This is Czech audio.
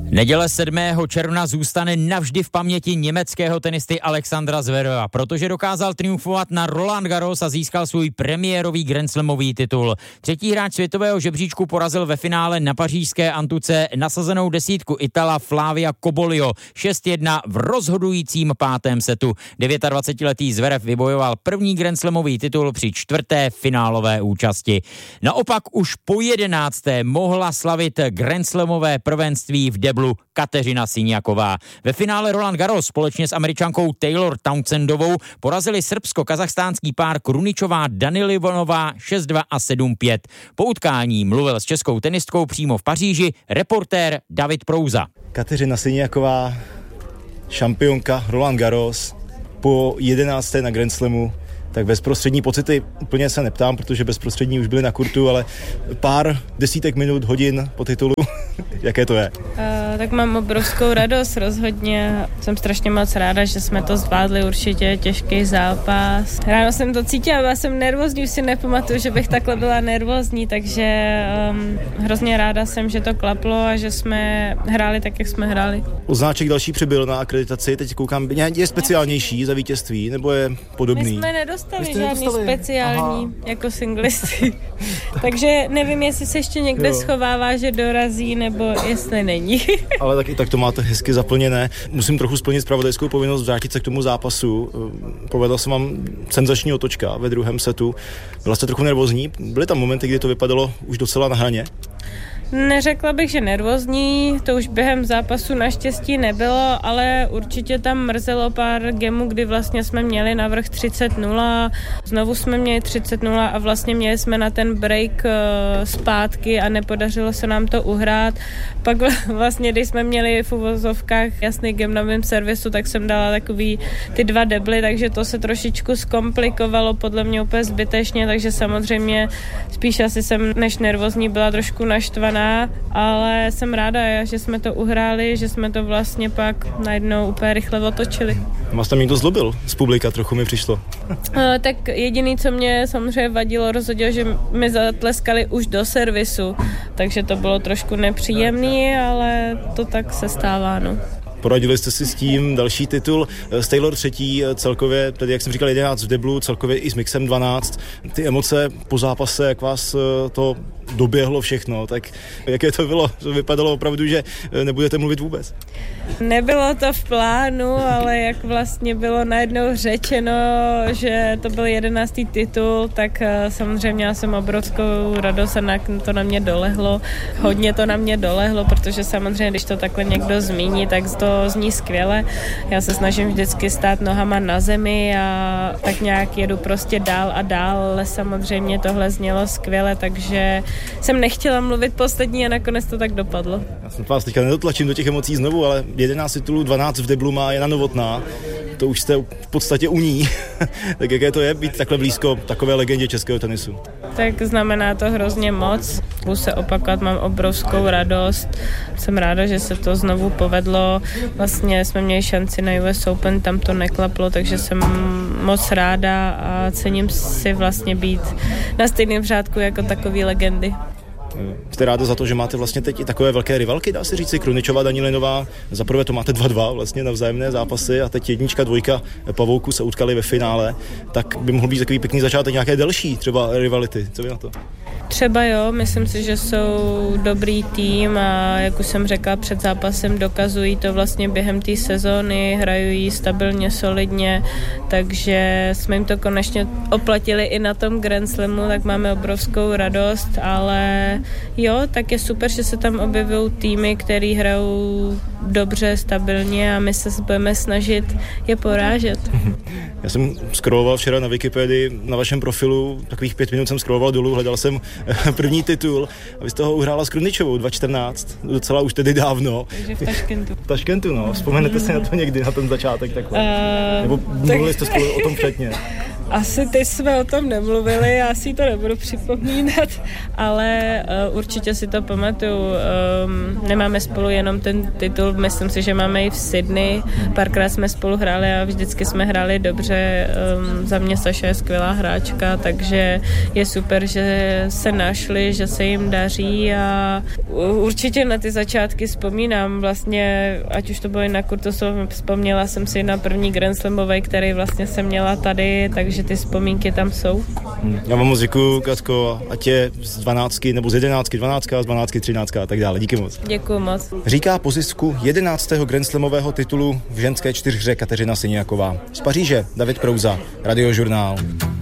Neděle 7. června zůstane navždy v paměti německého tenisty Alexandra Zvereva, protože dokázal triumfovat na Roland Garros a získal svůj premiérový grandslamový titul. Třetí hráč světového žebříčku porazil ve finále na pařížské Antuce nasazenou desítku Itala Flavia Cobolio 6-1 v rozhodujícím 5. setu. 29letý Zverev vybojoval první grandslamový titul při 4. finálové účasti. Naopak už po 11. mohla slavit grandslamové prvenství v deblu Kateřina Siniaková. Ve finále Roland Garros společně s Američankou Taylor Townsendovou porazili srbsko-kazachstánský pár Kruničová Danilivonová 6-2 a 7-5. Po utkání mluvil s českou tenistkou přímo v Paříži reportér David Prouza. Kateřina Siniaková, šampionka Roland Garros, po 11. na Grand Slamu. Tak bezprostřední pocity úplně se neptám, protože bezprostřední už byly na kurtu, ale pár desítek minut, hodin po titulu, jaké to je? Tak mám obrovskou radost, rozhodně. Jsem strašně moc ráda, že jsme to zvládli, určitě těžký zápas. Ráno jsem to cítila, byla jsem nervózní, už si nepamatuju, že bych takhle byla nervózní, takže hrozně ráda jsem, že to klaplo a že jsme hráli tak, jak jsme hráli. Odznáček další přibyl na akreditaci, teď koukám, je speciálnější za vítězství, nebo je podobný? My jsme nedostali žádný speciální jako singlisti. Takže nevím, jestli se ještě někde schovává, že dorazí, nebo jestli není. Ale tak i tak to máte hezky zaplněné. Musím trochu splnit zpravodajskou povinnost, vrátit se k tomu zápasu. Povedla jsem vám senzační otočka ve druhém setu. Byla jste trochu nervózní? Byly tam momenty, kdy to vypadalo už docela na hraně? Neřekla bych, že nervózní, to už během zápasu naštěstí nebylo, ale určitě tam mrzelo pár gemů, kdy vlastně jsme měli navrch 30-0, znovu jsme měli 30-0 a vlastně měli jsme na ten break zpátky a nepodařilo se nám to uhrát. Pak vlastně, když jsme měli v uvozovkách jasný gem na mém servisu, tak jsem dala takový ty 2 debly, takže to se trošičku zkomplikovalo, podle mě úplně zbytečně, takže samozřejmě spíš asi jsem než nervózní byla trošku naštvaná, ale jsem ráda, že jsme to uhráli, že jsme to vlastně pak najednou úplně rychle otočili. Vás tam někdo zlobil z publika, trochu mi přišlo. Tak jediný, co mě samozřejmě vadilo rozhodně, že mi zatleskali už do servisu, takže to bylo trošku nepříjemný, ale to tak se stává, no. Poradili jste si s tím, další titul, s Taylor třetí, celkově, tedy jak jsem říkal 11 v deblu, celkově i s mixem 12. Ty emoce po zápase, jak vás to doběhlo všechno, tak jaké to bylo? To vypadalo opravdu, že nebudete mluvit vůbec? Nebylo to v plánu, ale jak vlastně bylo najednou řečeno, že to byl 11. titul, tak samozřejmě já jsem obrovskou radost a to na mě dolehlo. Hodně to na mě dolehlo, protože samozřejmě, když to takhle někdo zmíní, tak to zní skvěle. Já se snažím vždycky stát nohama na zemi a tak nějak jedu prostě dál a dál, ale samozřejmě tohle znělo skvěle, takže jsem nechtěla mluvit poslední a nakonec to tak dopadlo. Já jsem vás teďka nedotlačím do těch emocí znovu, ale 11 titulů, 12 v deblu má Jana Novotná. To už jste v podstatě u ní. Tak jaké to je být takhle blízko takové legendě českého tenisu? Tak znamená to hrozně moc. Budu se opakovat, mám obrovskou radost. Jsem ráda, že se to znovu povedlo. Vlastně jsme měli šanci na US Open, tam to neklaplo, takže jsem moc ráda a cením si vlastně být na stejném řádku jako takový legendy. Jste ráda za to, že máte vlastně teď i takové velké rivalky, dá se říci, Kruničová, Danilinová. Zaprvé to máte 2-2 vlastně na vzájemné zápasy a teď 1, 2 Pavouku se utkali ve finále. Tak by mohl být takový pěkný začátek nějaké delší třeba rivality. Co vy na to? Třeba jo, myslím si, že jsou dobrý tým a jak už jsem řekla před zápasem, dokazují to vlastně během té sezóny, hrají stabilně, solidně, takže jsme jim to konečně oplatili i na tom Grand Slamu, tak máme obrovskou radost, ale jo, tak je super, že se tam objevují týmy, který hrajou dobře, stabilně a my se budeme snažit je porážet. Já jsem scrolloval včera na Wikipedii, na vašem profilu, takových 5 minut jsem scrolloval dolů, hledal jsem první titul a vy jste ho uhrála s Kruničovou 2014, docela už tedy dávno. Takže v Taškentu. V Taškentu, no. Vzpomenete si na to někdy, na ten začátek takhle? Nebo mluvili jste spolu o tom předně? Asi teď jsme o tom nemluvili, já si to nebudu připomínat, ale určitě si to pamatuju. Nemáme spolu jenom ten titul, myslím si, že máme i v Sydney. Párkrát jsme spolu hráli a vždycky jsme hráli dobře. Za mě Saša je skvělá hráčka, takže je super, že se našli, že se jim daří a určitě na ty začátky vzpomínám. Vlastně, ať už to bylo i na Kurtosovu, vzpomněla jsem si na první Grand Slamový, který vlastně jsem měla tady, takže ty vzpomínky tam jsou. Já vám moc děkuju, Katko, ať je z 12 nebo z 11, 12, z 12, 13 a tak dále. Díky moc. Děkuju moc. Říká pozistku 11. Grand Slamového titulu v ženské čtyřhře Kateřina Syniaková. Z Paříže David Prouza, Radiožurnál.